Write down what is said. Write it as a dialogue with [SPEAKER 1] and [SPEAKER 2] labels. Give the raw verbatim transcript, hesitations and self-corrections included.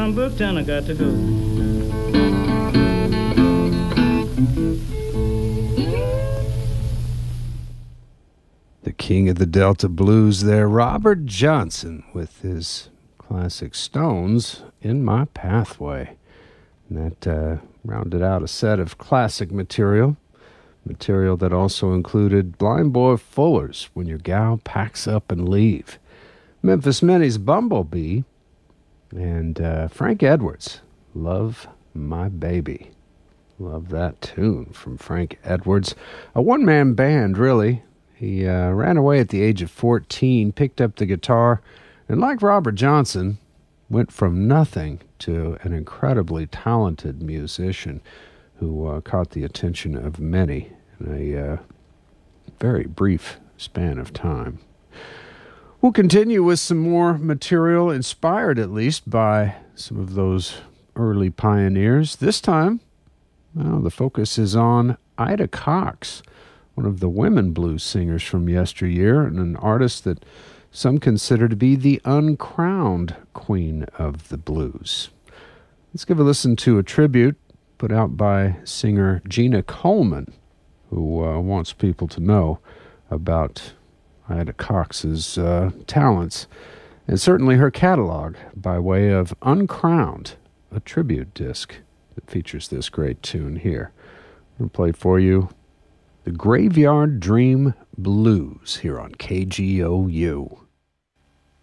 [SPEAKER 1] down Brooktown, I got to go.
[SPEAKER 2] The king of the Delta blues there, Robert Johnson, with his classic Stones, In My Pathway. And that uh, rounded out a set of classic material, material that also included Blind Boy Fuller's When Your Gal Packs Up and Leave, Memphis Minnie's Bumblebee, and uh, Frank Edwards, Love My Baby. Love that tune from Frank Edwards. A one-man band, really. He uh, ran away at the age of fourteen, picked up the guitar, and like Robert Johnson, went from nothing to an incredibly talented musician who uh, caught the attention of many in a uh, very brief span of time. We'll continue with some more material inspired at least by some of those early pioneers. This time, well, the focus is on Ida Cox, one of the women blues singers from yesteryear, and an artist that some consider to be the uncrowned queen of the blues. Let's give a listen to a tribute put out by singer Gina Coleman, who uh, wants people to know about Ida Cox's uh, talents, and certainly her catalog by way of Uncrowned, a tribute disc that features this great tune here. I'm going to play for you The Graveyard Dream Blues here on K G O U.